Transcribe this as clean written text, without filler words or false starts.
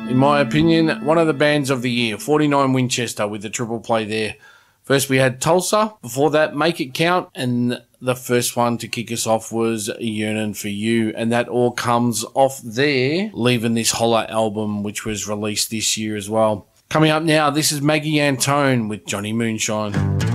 In my opinion, one of the bands of the year, 49 Winchester with the triple play there. First we had Tulsa, before that Make It Count, and the first one to kick us off was Yearnin' For You, and that all comes off their Leaving This Holler album, which was released this year as well. Coming up now, this is Maggie Antone with Johnny Moonshine.